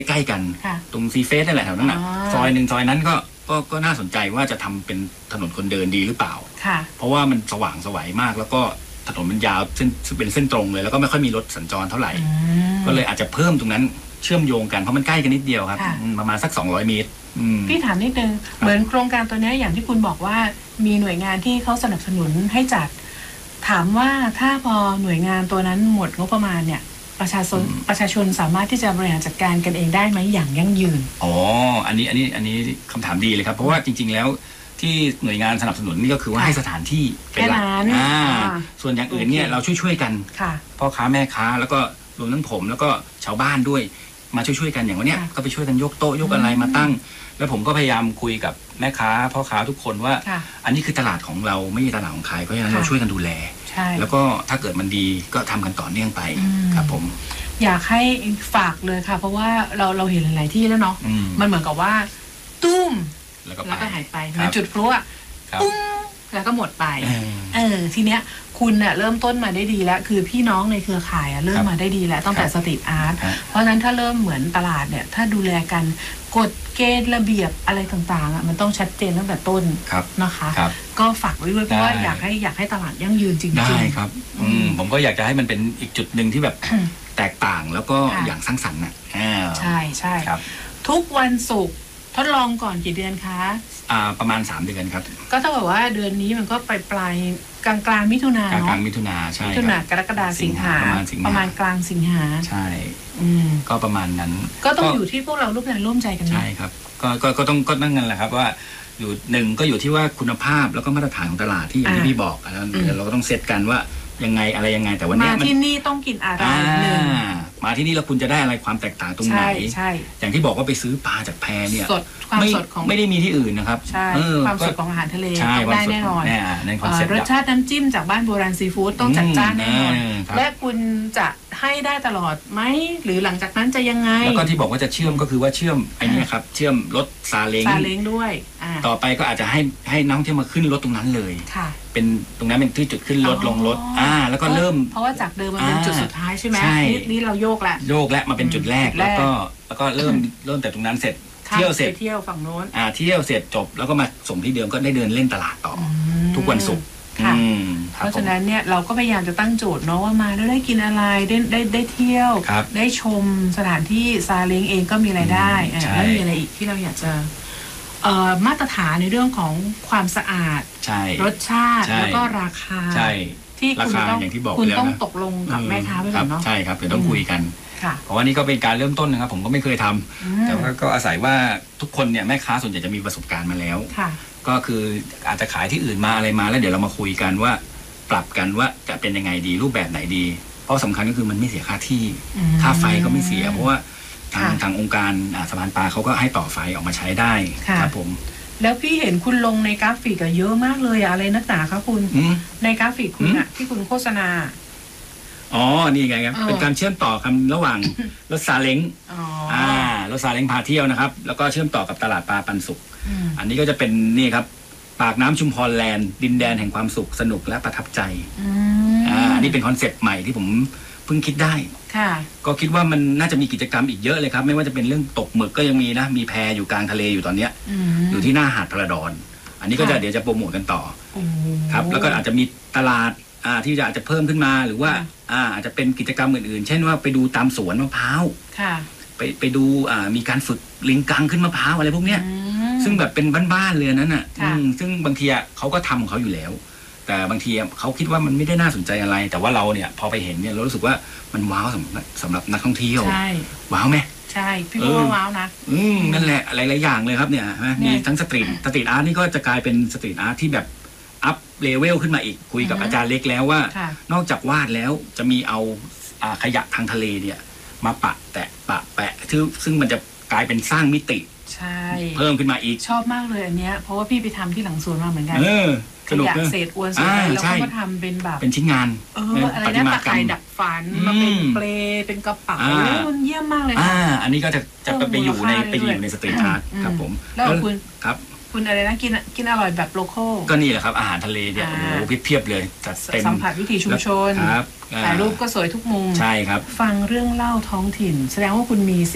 ใกล้กันตรงซีเฟสนั่นแหละแถวนั้นน่ะซอยหนึ่งซอยนั้นก็น่าสนใจว่าจะทำเป็นถนนคนเดินดีหรือเปล่าเพราะว่ามันสว่างไสวมากแล้วก็ถนนมันยาวเป็นเส้นตรงเลยแล้วก็ไม่ค่อยมีรถสัญจรเท่าไหร่ก็เลยอาจจะเพิ่มตรงนั้นเชื่อมโยงกันเพราะมันใกล้กันนิดเดียวครับประมาณสัก200 เมตรพี่ถามนิดนึงเหมือนโครงการตัวนี้อย่างที่คุณบอกว่ามีหน่วยงานที่เขาสนับสนุนให้จัดถามว่าถ้าพอหน่วยงานตัวนั้นหมดงบประมาณเนี่ยประชาชนสามารถที่จะบริหารจัดการกันเองได้ไหมอย่างยั่งยืนอันนี้คำถามดีเลยครับเพราะว่าจริงๆแล้วที่หน่วยงานสนับสนุนนี่ก็คือว่าให้สถานที่เป็นหลักส่วนอย่างอื่นเนี่ยเราช่วยกันพ่อค้าแม่ค้าแล้วก็รวมทั้งผมแล้วก็ชาวบ้านด้วยมาช่วยกันอย่างวันนี้ก็ไปช่วยกันยกโต๊ะยกอะไรมาตั้งแล้วผมก็พยายามคุยกับแม่ค้าพ่อค้าทุกคนว่าอันนี้คือตลาดของเราไม่ใช่ตลาดของใครเพราะฉะนั้นเราช่วยกันดูแลแล้วก็ถ้าเกิดมันดีก็ทำกันต่อเนื่องไปครับผมอยากให้ฝากเลยค่ะเพราะว่าเราเห็นหลายๆที่แล้วเนาะมันเหมือนกับว่าตุ้มแล้วก็หายไปเหมือนจุดพลุอะปุ้งแล้วก็หมดไปทีเนี้ยคุณเน่ะเริ่มต้นมาได้ดีแล้วคือพี่น้องในเครือข่ายเริ่มมาได้ดีแล้วตั้งแต่สตรีทอาร์ตเพราะฉะนั้นถ้าเริ่มเหมือนตลาดเนี่ยถ้าดูแลกันกฎเกณฑ์ระเบียบอะไรต่างๆมันต้องชัดเจนตั้งแต่ต้นนะคะก็ฝากไว้ด้วยเพราะว่าอยากให้ตลาดยั่งยืนจริงๆได้ครับผมก็อยากจะให้มันเป็นอีกจุดหนึ่งที่แบบแตกต่างแล้วก็อย่างสร้างสรรค์ใช่ทุกวันศุกร์ทดลองก่อนกี่เดือนคะประมาณ3 เดือนครับก็เท่ากับว่าเดือนนี้มันก็ปลายกลางมิถุนาเนาะกลางมิถุนาใช่มิถุนากรกฎาสิงหาประมาณกลางสิงหาใช่ก็ประมาณนั้นก็ต้องอยู่ที่พวกเราร่วมแรงร่วมใจกันใช่ครับก็ต้องนั่งกันแหละครับว่าอยู่หนึ่งก็อยู่ที่ว่าคุณภาพแล้วก็มาตรฐานของตลาดที่อย่างที่พี่บอกแล้วเราก็ต้องเซตกันว่ายังไงอะไรยังไงแต่วันนี้มาที่นี่ต้องกินอะไรมาที่นี่แล้วคุณจะได้อะไรความแตกต่างตรงไหนอย่างที่บอกว่าไปซื้อปลาจากแพเนี่ยความสดของไม่ได้มีที่อื่นนะครับความสดของอาหารทะเลต้องได้แน่นอนรสชาติน้ำจิ้มจากบ้านโบราณซีฟู้ดต้องจัดจ้านแน่นอนและคุณจะให้ได้ตลอดไหมหรือหลังจากนั้นจะยังไงแล้วก็ที่บอกว่าจะเชื่อมก็คือว่าเชื่อมไอ้นี่ครับเชื่อมรถซาเล้งด้วยต่อไปก็อาจจะให้นักท่องเที่ยวมาขึ้นรถตรงนั้นเลยเป็นตรงนั้นเป็นที่จุดขึ้นรถลงรถแล้วก็เริ่มเพราะว่าจากเดิมมันเป็นจุดสุดท้ายใช่ไหมนี่เราโยกแล้วมาเป็นจุดแรกแล้วก็เริ่มแต่ตรงนั้นเสร็จเที่ยวฝั่งโน้นเที่ยวเสร็จจบแล้วก็มาส่งที่เดิมก็ได้เดินเล่นตลาดต่อทุกวันศุกร์เพราะฉะนั้นเนี่ยเราก็พยายามจะตั้งโจทย์เนาะว่ามาแล้วได้กินอะไรได้เที่ยวได้ชมสถานที่ซาเล้งเองก็มีรายได้แล้วมีอะไรอีกที่เราอยากจะมาตรฐานในเรื่องของความสะอาดรสชาติแล้วก็ราคาที่คุณต้องตกลงกับแม่ค้าไปก่อนเนาะใช่ครับเดี๋ยวต้องคุยกันเพราะว่านี่ก็เป็นการเริ่มต้นนะครับผมก็ไม่เคยทำแต่ว่าก็อาศัยว่าทุกคนเนี่ยแม่ค้าส่วนใหญ่จะมีประสบการณ์มาแล้วก็คืออาจจะขายที่อื่นมาอะไรมาแล้วเดี๋ยวเรามาคุยกันว่าปรับกันว่าจะเป็นยังไงดีรูปแบบไหนดีเพราะสำคัญก็คือมันไม่เสียค่าที่ค่าไฟก็ไม่เสียเพราะว่าทางองค์การสะพานปลาเขาก็ให้ต่อไฟออกมาใช้ได้ครับผมแล้วพี่เห็นคุณลงในกราฟิกเยอะมากเลยอะไรนักหนาคะคุณในกราฟิกคุณที่คุณโฆษณานี่ไงครับเป็นการเชื่อมต่อกันระหว่างรถซาเล้งรถซาเล้งพาเที่ยวนะครับแล้วก็เชื่อมต่อกับตลาดปลาปันสุขอันนี้ก็จะเป็นนี่ครับปากน้ำชุมพรแลนด์ดินแดนแห่งความสุขสนุกและประทับใจอันนี้เป็นคอนเซ็ปต์ใหม่ที่ผมเพิ่งคิดได้ก็คิดว่ามันน่าจะมีกิจกรรมอีกเยอะเลยครับไม่ว่าจะเป็นเรื่องตกหมึกก็ยังมีนะมีแพอยู่กลางทะเลอยู่ตอนเนี้ยอยู่ที่หน้าหาดพระดอนอันนี้ก็จะเดี๋ยวจะโปรโมทกันต่อครับแล้วก็อาจจะมีตลาดที่อาจจะเพิ่มขึ้นมาหรือว่าอาจจะเป็นกิจกรรมอื่นๆเช่นว่าไปดูตามสวนมะพร้าวไปดูมีการฝึกลิงกังขึ้นมะพร้าวอะไรพวกเนี้ยซึ่งแบบเป็นบ้านๆเลยนั้นน่ะซึ่งบางทีเขาก็ทำของเขาอยู่แล้วแต่บางทีเขาคิดว่ามันไม่ได้น่าสนใจอะไรแต่ว่าเราเนี่ยพอไปเห็นเนี่ยเรารู้สึกว่ามันว้าวสำหรับนักท่องเที่ยวว้าวไหมใช่พี่ว่าว้าวนะนั่นแหละหลายๆอย่างเลยครับเนี่ยมีทั้งสตรีทอาร์ตนี่ก็จะกลายเป็นสตรีทอาร์ตที่แบบอัพเลเวลขึ้นมาอีกคุยกับอาจารย์เล็กแล้วว่านอกจากวาดแล้วจะมีเอาขยะทางทะเลเนี่ยมาปะแปะซึ่งมันจะกลายเป็นสร้างมิติเพิ่มขึ้นมาอีกชอบมากเลยอันเนี้ยเพราะว่าพี่ไปทำที่หลังสวนมาเหมือนกันขยะเศษอวนเศษอะไรแล้วก็มาทำเป็นแบบเป็นชิ้นงานอะไรนะตะข่ายดักฝันมาเป็นเปลเป็นกระเป๋ามันเยี่ยมมากเลยอันนี้ก็จะไปอยู่ในสตรีทอาร์ตครับผมแล้วคุณครับคุณอะไรนะกินอร่อยแบบโลคอลก็นี่แหละครับอาหารทะเลเนี่ยโอ้โหเพียบเลยจัดเต็มสัมผัสวิถีชุมชนถ่ายรูปก็สวยทุกมุมใช่ครับฟังเรื่องเล่าท้องถิ่นแสดงว่าคุณมีสิ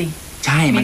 ใช่